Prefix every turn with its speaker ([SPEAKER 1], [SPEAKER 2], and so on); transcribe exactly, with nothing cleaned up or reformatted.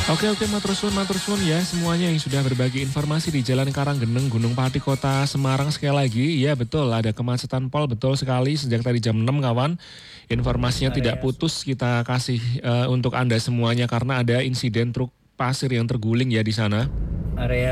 [SPEAKER 1] Oke oke matur suwun matur suwun ya semuanya yang sudah berbagi informasi di Jalan Karanggeneng Gunung Pati Kota Semarang sekali lagi. Iya betul ada kemacetan pol betul sekali sejak tadi jam enam kawan. Informasinya tidak
[SPEAKER 2] Area
[SPEAKER 1] putus kita kasih eh, untuk Anda semuanya karena ada insiden truk pasir yang terguling ya di sana.
[SPEAKER 2] area